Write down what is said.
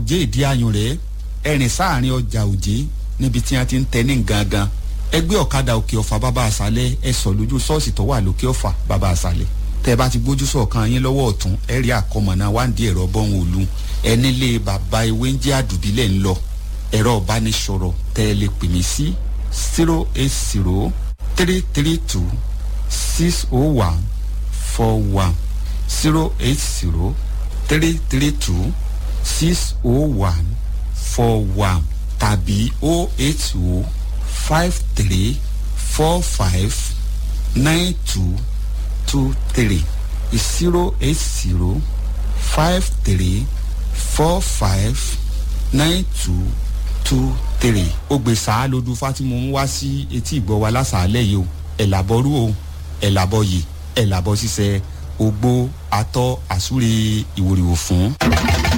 òjé ìdí ayùn rẹ̀ ẹ̀rìn sáàrin ọjà òjé níbi tí wọ́n ti ń tẹ ní gangan ẹgbẹ́ ọ̀kadà òkè ọ̀fà bàbá àṣálẹ̀ ẹ sọ lójú ṣọ́ọ̀ṣì tó wà lókè ọ̀fà bàbá àṣálẹ̀ tẹ́ bá ti gbójú sọ̀kan yín lọ́wọ́ ọ̀tún ẹ rí àkọmọ̀nà wáǹdí ẹ̀rọ bọ́hùn òlu ẹni lé bàbá ewé ń jẹ́ àdùbílẹ̀ ń lọ ẹ̀rọ ìbánisọ̀rọ̀ tẹ́ ẹ lè pè mí sí 080 332 60141 080 332 60141 tàbí 080 53 45 9223 080 53 45 9223. Ògbèsà lójú Fátímù ń wá sí etí ìgbọ́ wa lásàálẹ̀ yìí o ẹ̀làbọ̀rú o ẹ̀làbọ̀yè ẹ̀làbọ̀ ṣiṣẹ́ ogbó atọ́ àsúre ìwòrìwò fún.